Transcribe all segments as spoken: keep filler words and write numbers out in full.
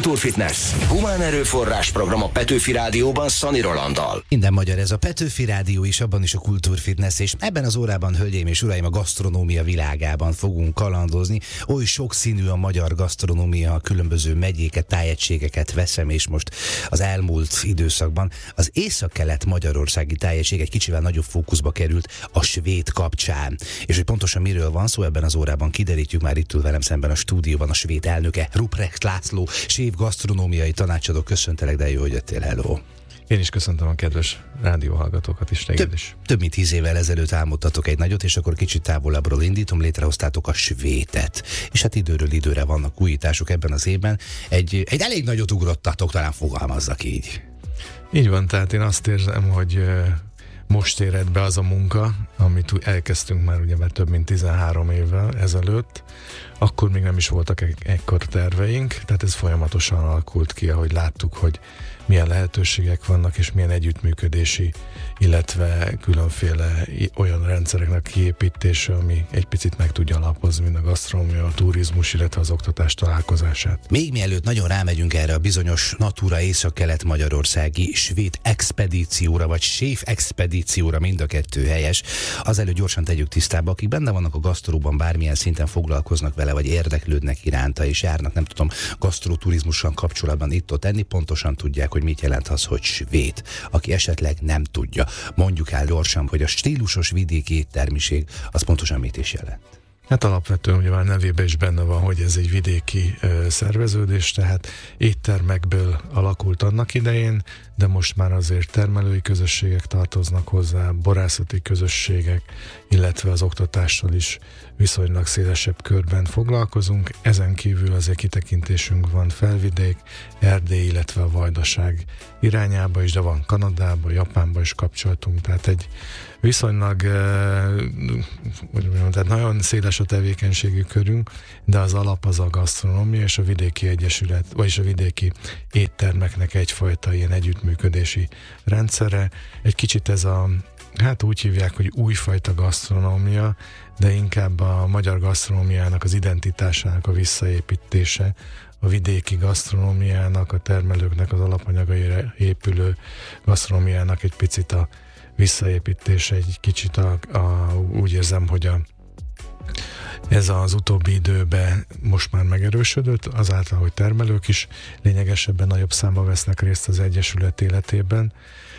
Kultúrfitness. Humán erőforrás program a Petőfi Rádióban Szani Rolanddal. Minden magyar ez a Petőfi Rádió, és abban is a Kultúrfitness, és ebben az órában, hölgyeim és uraim, a gasztronómia világában fogunk kalandozni. Oly sokszínű a magyar gasztronómia, a különböző megyéket, tájegységeket veszem, és most az elmúlt időszakban az északkelet magyarországi tájegység egy kicsivel nagyobb fókuszba került a svéd kapcsán. És hogy pontosan miről van szó, ebben az órában kiderítjük. Már itt ül velem szemben a stúdióban a svéd elnöke, Ruprecht László, séf gasztronómiai tanácsadó. Köszöntelek, de jó, hogy jöttél, hello. Én is köszöntöm a kedves rádióhallgatókat is, téged is. Több mint tíz évvel ezelőtt álmodtatok egy nagyot, és akkor kicsit távolabbról indítom, létrehoztátok a svétet. És hát időről időre vannak újítások ebben az évben. Egy, egy elég nagyot ugrottatok, talán fogalmazzak így. Így van, tehát én azt érzem, hogy most éred be az a munka, amit elkezdtünk már ugye már több mint tizenhárom évvel ezelőtt. Akkor még nem is voltak e- ekkor terveink, tehát ez folyamatosan alakult ki, ahogy láttuk, hogy milyen lehetőségek vannak, és milyen együttműködési, illetve különféle olyan rendszereknek kiépítése, ami egy picit meg tudja alapozni, mint a gasztronómia, a turizmus, illetve az oktatás találkozását. Még mielőtt nagyon rámegyünk erre a bizonyos Natura északkelet magyarországi svéd expedícióra, vagy séf expedícióra, mind a kettő helyes, azelőtt gyorsan tegyük tisztába, akik benne vannak a gasztróban, bármilyen szinten foglalkoznak vele, vagy érdeklődnek iránta, és járnak, nem tudom, gasztroturizmussal kapcsolatban itt-ott enni, pontosan tudják, hogy mit jelent az, hogy svéd. Aki esetleg nem tudja, mondjuk el gyorsan, hogy a stílusos vidéki éttermiség az pontosan mit is jelent. Hát alapvetően ugye már nevében is benne van, hogy ez egy vidéki ö, szerveződés, tehát éttermekből alakult annak idején, de most már azért termelői közösségek tartoznak hozzá, borászati közösségek, illetve az oktatással is viszonylag szélesebb körben foglalkozunk. Ezen kívül azért kitekintésünk van Felvidék, Erdély, illetve a Vajdaság irányába is, de van Kanadába, Japánba is kapcsolatunk, tehát egy viszonylag úgy mondjam, tehát nagyon széles a tevékenységű körünk, de az alap az a gasztronómia és a vidéki egyesület, vagyis a vidéki éttermeknek egyfajta ilyen együttműködési rendszere. Egy kicsit ez a, hát úgy hívják, hogy újfajta gasztronómia, de inkább a magyar gasztronómiának az identitásának a visszaépítése, a vidéki gasztronómiának, a termelőknek az alapanyagaira épülő gasztronómiának egy picit a visszaépítése, egy kicsit a, a, úgy érzem, hogy a, ez az utóbbi időben most már megerősödött, azáltal, hogy termelők is lényegesebben nagyobb számba vesznek részt az egyesület életében,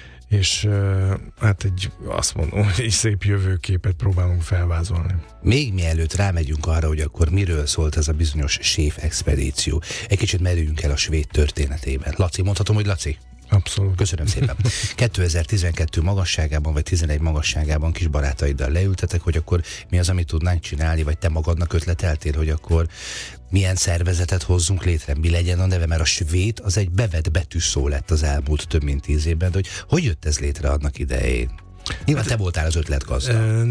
és hát egy, azt mondom, hogy egy szép jövőképet próbálunk felvázolni. Még mielőtt rámegyünk arra, hogy akkor miről szólt ez a bizonyos séf expedíció, egy kicsit merüljünk el a svéd történetében. Laci, mondhatom, hogy Laci? Abszolút. Köszönöm szépen. kétezer-tizenkettő magasságában, vagy tizenegy magasságában kis barátaiddal leültetek, hogy akkor mi az, amit tudnánk csinálni, vagy te magadnak ötleteltél, hogy akkor milyen szervezetet hozzunk létre, mi legyen a neve, mert a svéd az egy bevett betűszó lett az elmúlt több mint tíz évben, de hogy hogy jött ez létre annak idején? Nyilván te voltál az ötletgazda. E,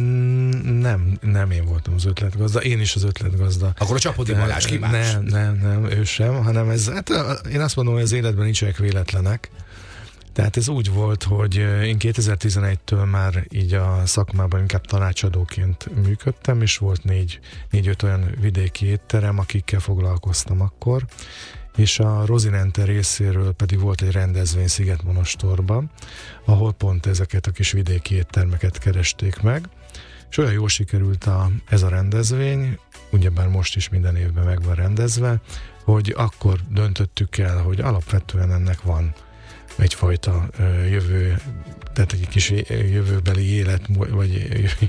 nem, nem én voltam az ötletgazda, én is az ötletgazda. Akkor a Csapodi Balázs ki más? Nem, nem, nem, ő sem, hanem ez, hát én azt mondom, hogy az életben nincsenek véletlenek. Tehát ez úgy volt, hogy én kétezer-tizenegytől már így a szakmában inkább tanácsadóként működtem, és volt négy, négy-öt olyan vidéki étterem, akikkel foglalkoztam akkor, és a Rosinante részéről pedig volt egy rendezvény Szigetmonostorban, ahol pont ezeket a kis vidéki éttermeket keresték meg, és olyan jól sikerült a, ez a rendezvény, ugyebár most is minden évben meg van rendezve, hogy akkor döntöttük el, hogy alapvetően ennek van egyfajta jövő, tehát egy kis jövőbeli élet, vagy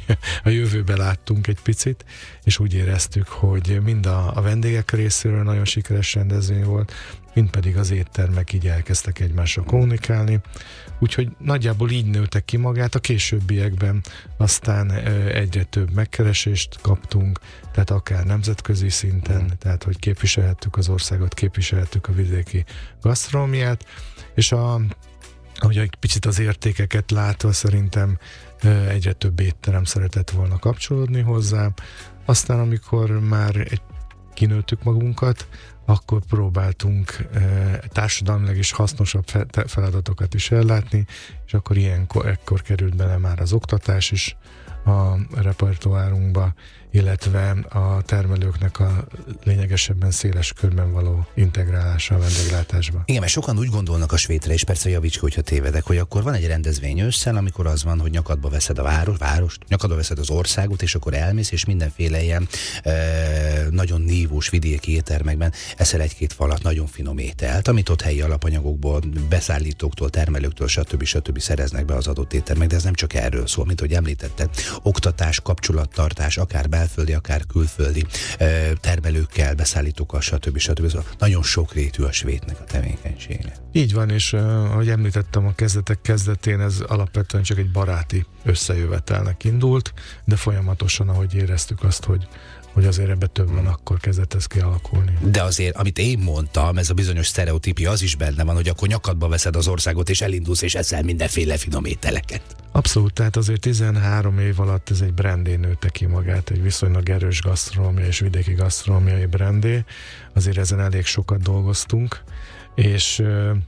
a jövőbe láttunk egy picit, és úgy éreztük, hogy mind a, a vendégek részéről nagyon sikeres rendezvény volt, mind pedig az éttermek így elkezdtek egymással kommunikálni, úgyhogy nagyjából így nőttek ki magát, a későbbiekben aztán egyre több megkeresést kaptunk, tehát akár nemzetközi szinten, tehát hogy képviselhettük az országot, képviselhettük a vidéki gasztronómiát, és a, ahogy egy picit az értékeket látva szerintem egyre több étterem szeretett volna kapcsolódni hozzá. Aztán amikor már egy, kinőttük magunkat, akkor próbáltunk e, társadalmilag is hasznosabb fe, feladatokat is ellátni, és akkor ilyenkor ekkor került bele már az oktatás is a repertoárunkba, illetve a termelőknek a lényegesebben széles körben való integrálása a vendéglátásba. Igen, mert sokan úgy gondolnak a svédre, és persze javíts ki, hogyha tévedek, hogy akkor van egy rendezvény ősszel, amikor az van, hogy nyakadba veszed a város, várost, nyakadba veszed az országot, és akkor elmész, és mindenféle ilyen e, nagyon nívós vidéki éttermekben eszel egy-két falat, nagyon finom ételt, amit ott helyi alapanyagokból, beszállítóktól, termelőktől, stb. stb. Szereznek be az adott éttermek, de ez nem csak erről szól, mint hogy említetted. Oktatás, kapcsolattartás, akár belföldi, akár külföldi e, termelőkkel, beszállítókkal, stb. stb. Szóval nagyon sokrétű a svédnek a tevékenysége. Így van, és uh, ahogy említettem a kezdetek kezdetén, ez alapvetően csak egy baráti összejövetelnek indult, de folyamatosan, ahogy éreztük azt, hogy hogy azért ebbe több van, akkor kezdett ez kialakulni. De azért, amit én mondtam, ez a bizonyos sztereotípia, az is benne van, hogy akkor nyakadba veszed az országot, és elindulsz, és eszel mindenféle finom ételeket. Abszolút, tehát azért tizenhárom év alatt ez egy brandé nőtte ki magát, egy viszonylag erős gasztronómia és vidéki gasztronómiai brandé. Azért ezen elég sokat dolgoztunk, és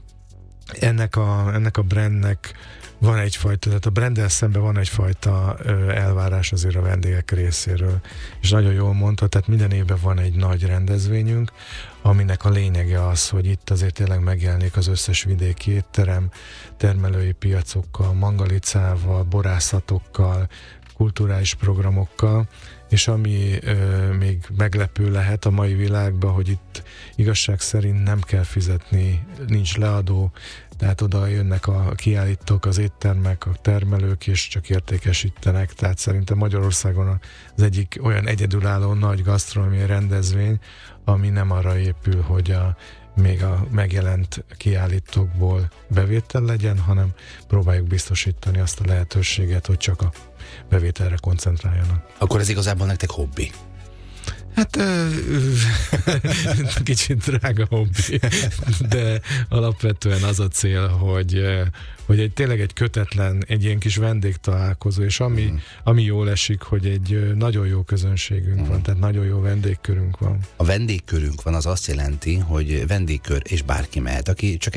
ennek a, ennek a brandnek van egyfajta, tehát a branddel szemben van egyfajta ö, elvárás azért a vendégek részéről. És nagyon jól mondta, tehát minden évben van egy nagy rendezvényünk, aminek a lényege az, hogy itt azért tényleg megjelenik az összes vidéki étterem, termelői piacokkal, mangalicával, borászatokkal, kulturális programokkal, és ami ö, még meglepő lehet a mai világban, hogy itt igazság szerint nem kell fizetni, nincs leadó, tehát oda jönnek a kiállítók, az éttermek, a termelők, és csak értékesítenek, tehát szerintem Magyarországon az egyik olyan egyedülálló nagy gasztronómiai rendezvény, ami nem arra épül, hogy a, még a megjelent kiállítókból bevétel legyen, hanem próbáljuk biztosítani azt a lehetőséget, hogy csak a bevételre koncentráljanak. Akkor ez igazából nektek hobbi? Hát kicsit drága hobbi, de alapvetően az a cél, hogy, hogy egy, tényleg egy kötetlen, egy ilyen kis vendégtalálkozó, és ami, mm. ami jól esik, hogy egy nagyon jó közönségünk mm. van, tehát nagyon jó vendégkörünk van. A vendégkörünk van, az azt jelenti, hogy vendégkör és bárki mehet, aki csak